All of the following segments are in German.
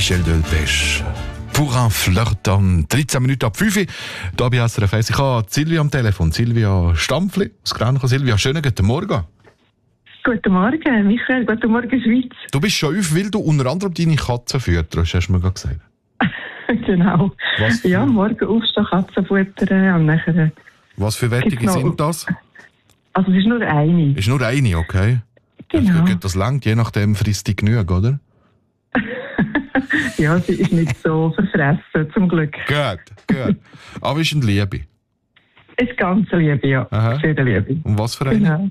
Michel Delpech. Pour un Flirton. 13 Minuten ab 5 Uhr. Hier bei SRF 1. Ich habe Silvia am Telefon. Silvia Stampfli aus Grenchen. Silvia, schönen guten Morgen. Guten Morgen, Michael. Guten Morgen, Schweiz. Du bist schon auf, weil du unter anderem deine Katze fütterst, hast du mir gerade gesagt. Genau. Was für, ja, morgen aufstehen, Katzen futtern und nachher... Was für Wettige sind das? Also es ist nur eine. Ist nur eine, okay. Genau. Das langt, je nachdem frisst die genug, oder? Ja, sie ist nicht so verfressen, zum Glück. Gut. Aber ist eine Liebe? Ist ganz Liebe, ja. Aha. Sehr Liebe. Und was für eine? Genau.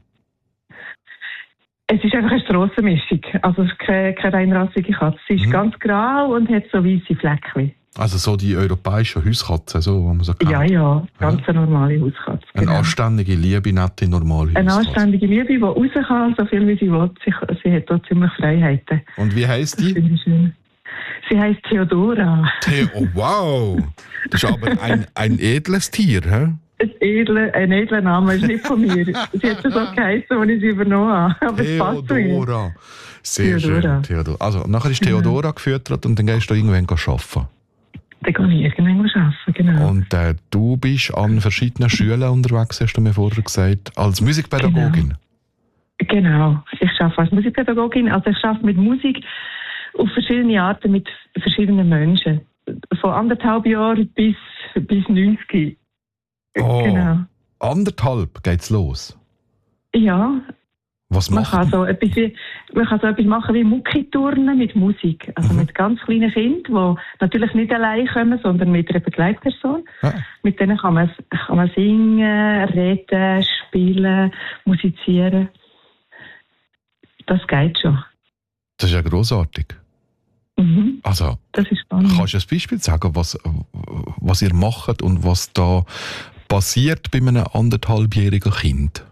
Es ist einfach eine Strassenmischung. Also es ist keine reinrassige Katze. Sie ist ganz grau und hat so weisse Fleckchen. Also so die europäischen Hauskatzen, so, wo man so kennt. Ja, ganz eine normale Hauskatze. Eine anständige, liebe, nette, normale Hauskatze. Eine anständige Liebe, die raus kann, so viel wie sie will. Sie hat dort ziemlich Freiheiten. Und wie heisst die? Das finde ich schön. Sie heisst Theodora. Oh, wow! Das ist aber ein edles Tier, hä? Ein edler Name, ist nicht von mir. Sie hat so geheißen, als ich sie übernommen habe. Aber es passt zu ihr. Theodora. Sehr schön, Theodora. Also, nachher ist Theodora gefüttert und dann gehst du irgendwann arbeiten. Dann kann ich irgendwann arbeiten, genau. Und du bist an verschiedenen Schulen unterwegs, hast du mir vorher gesagt, als Musikpädagogin. Genau. Ich arbeite als Musikpädagogin. Also ich arbeite mit Musik auf verschiedene Arten mit verschiedenen Menschen. Von 1,5 Jahren bis 90. Oh, genau. 1,5 geht's los? Ja. Was Man macht kann so etwas machen wie Muckiturnen mit Musik. Also mit ganz kleinen Kindern, die natürlich nicht allein kommen, sondern mit einer Begleitperson. Ja. Mit denen kann man singen, reden, spielen, musizieren. Das geht schon. Das ist ja grossartig. Mhm. Also, das ist spannend. Kannst du ein Beispiel sagen, was ihr macht und was da passiert bei einem 1,5-jährigen Kind?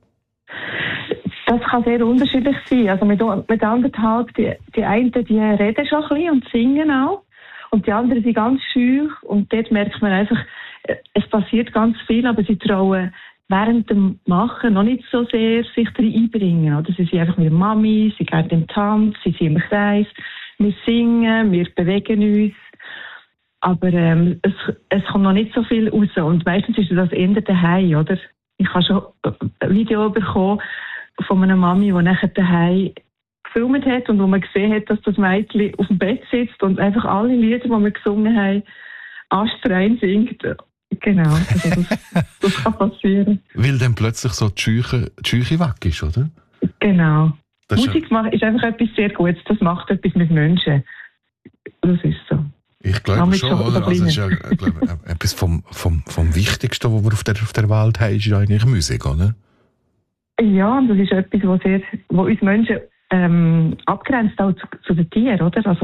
Das kann sehr unterschiedlich sein. Also mit 1,5, die einen die reden schon ein bisschen und singen auch. Und die anderen sind ganz schüch. Und dort merkt man einfach, es passiert ganz viel, aber sie trauen während dem Machen noch nicht so sehr sich einbringen. Oder sie sind einfach mit der Mami, sie gehen im Tanz, sie sind im Kreis, wir singen, wir bewegen uns. Aber es kommt noch nicht so viel raus. Und meistens ist das eher daheim, oder? Ich habe schon ein Video bekommen von einer Mami, die nachher daheim gefilmt hat und wo man gesehen hat, dass das Mädchen auf dem Bett sitzt und einfach alle Lieder, die wir gesungen haben, astrein singt. Genau, also das kann passieren. Weil dann plötzlich so die Scheuche weg ist, oder? Genau. Das Musik ist einfach etwas sehr Gutes, das macht etwas mit Menschen. Das ist so. Ich glaube schon, oder? Also es ist ja etwas vom Wichtigsten, was wir auf der Welt haben, ist ja eigentlich Musik, oder? Ja, und das ist etwas, was uns Menschen abgrenzt auch zu den Tieren, oder? Also